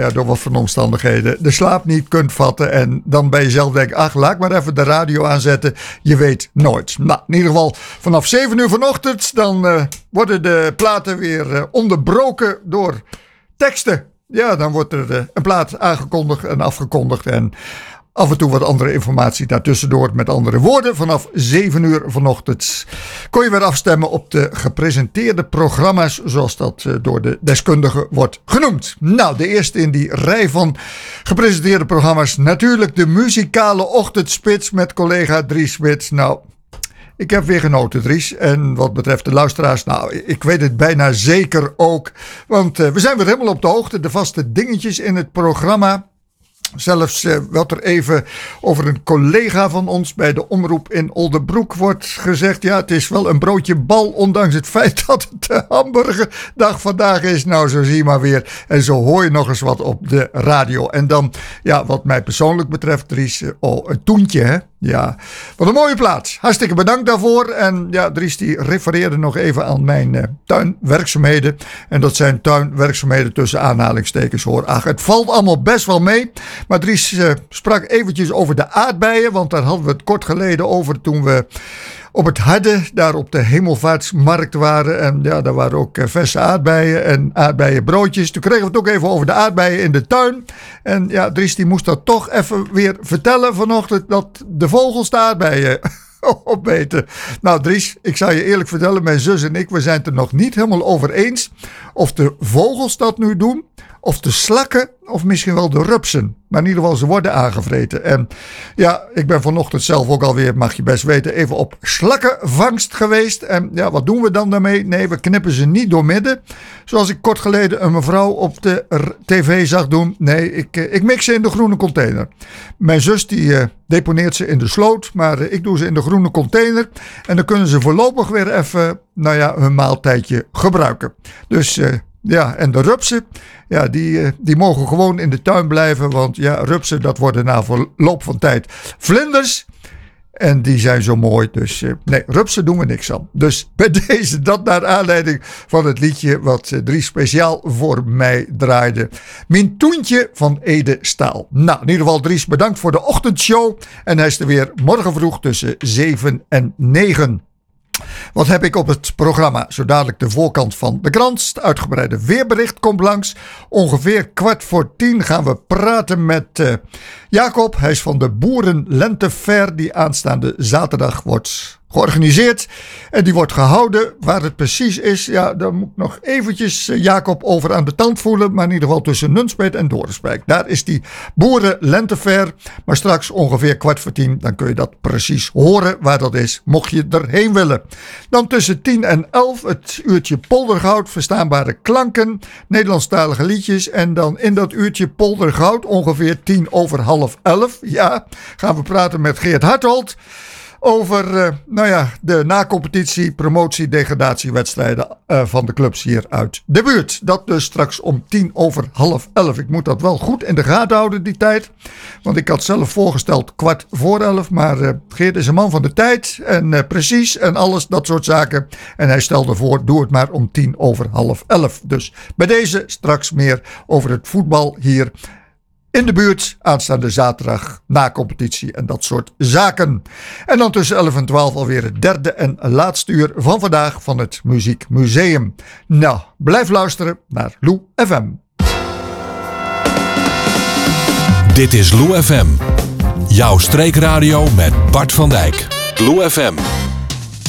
Ja, door wat voor omstandigheden de slaap niet kunt vatten. En dan bij jezelf denken, ach, laat ik maar even de radio aanzetten. Je weet nooit. Nou, in ieder geval vanaf 7 uur vanochtend. Dan worden de platen weer onderbroken door teksten. Ja, dan wordt er een plaat aangekondigd en afgekondigd. En af en toe wat andere informatie daartussendoor. Met andere woorden, vanaf 7 uur vanochtend kon je weer afstemmen op de gepresenteerde programma's, zoals dat door de deskundigen wordt genoemd. Nou, de eerste in die rij van gepresenteerde programma's, natuurlijk de muzikale ochtendspits met collega Dries Smit. Nou, ik heb weer genoten, Dries. En wat betreft de luisteraars, nou, ik weet het bijna zeker ook. Want we zijn weer helemaal op de hoogte. De vaste dingetjes in het programma. Zelfs wat er even over een collega van ons bij de omroep in Oldebroek wordt gezegd. Ja, het is wel een broodje bal, ondanks het feit dat het de hamburgerdag vandaag is. Nou, zo zie je maar weer. En zo hoor je nog eens wat op de radio. En dan, ja, wat mij persoonlijk betreft, Dries, een toentje, hè. Ja, wat een mooie plaats. Hartstikke bedankt daarvoor. En ja, Dries die refereerde nog even aan mijn tuinwerkzaamheden. En dat zijn tuinwerkzaamheden tussen aanhalingstekens hoor. Ach, het valt allemaal best wel mee. Maar Dries sprak eventjes over de aardbeien. Want daar hadden we het kort geleden over toen we op het Harde, daar op de Hemelvaartsmarkt waren. En ja, daar waren ook verse aardbeien en aardbeienbroodjes. Toen kregen we het ook even over de aardbeien in de tuin. En ja, Dries die moest dat toch even weer vertellen vanochtend, dat de vogels de aardbeien opeten. Nou Dries, ik zal je eerlijk vertellen, mijn zus en ik, we zijn het er nog niet helemaal over eens of de vogels dat nu doen, of de slakken, of misschien wel de rupsen. Maar in ieder geval, ze worden aangevreten. En ja, ik ben vanochtend zelf ook alweer, mag je best weten, even op slakkenvangst geweest. En ja, wat doen we dan daarmee? Nee, we knippen ze niet doormidden. Zoals ik kort geleden een mevrouw op de tv zag doen. Nee, ik mix ze in de groene container. Mijn zus die deponeert ze in de sloot, maar ik doe ze in de groene container. En dan kunnen ze voorlopig weer even, nou ja, hun maaltijdje gebruiken. Dus ja, en de rupsen, ja, die mogen gewoon in de tuin blijven. Want ja, rupsen, dat worden na verloop van tijd vlinders. En die zijn zo mooi. Dus nee, rupsen doen we niks aan. Dus bij deze, dat naar aanleiding van het liedje wat Dries speciaal voor mij draaide. Mijn toentje van Ede Staal. Nou, in ieder geval Dries, bedankt voor de ochtendshow. En hij is er weer morgen vroeg tussen 7 en 9. Wat heb ik op het programma? Zo dadelijk de voorkant van de krant. Het uitgebreide weerbericht komt langs. Ongeveer 9:15 gaan we praten met Jacob. Hij is van de Boerenlentefair die aanstaande zaterdag wordt georganiseerd. En die wordt gehouden. Waar het precies is, ja, daar moet ik nog eventjes Jacob over aan de tand voelen. Maar in ieder geval tussen Nunspeet en Dorensbeek. Daar is die Boerenlentefair. Maar straks ongeveer 9:15, dan kun je dat precies horen waar dat is, mocht je erheen willen. Dan tussen 10 en 11 het uurtje Poldergoud, verstaanbare klanken, Nederlandstalige liedjes. En dan in dat uurtje Poldergoud, ongeveer 11:10, ja, gaan we praten met Geert Hartold over nou ja, de na-competitie, promotie, degradatiewedstrijden van de clubs hier uit de buurt. Dat dus straks om 11:10. Ik moet dat wel goed in de gaten houden, die tijd. Want ik had zelf voorgesteld 11:15. Maar Geert is een man van de tijd. En precies en alles, dat soort zaken. En hij stelde voor, doe het maar om 11:10. Dus bij deze straks meer over het voetbal hier in de buurt, aanstaande zaterdag, na competitie en dat soort zaken. En dan tussen 11 en 12 alweer het derde en laatste uur van vandaag van het Muziekmuseum. Nou, blijf luisteren naar Lou FM. Dit is Lou FM. Jouw streekradio met Bart van Dijk. Lou FM.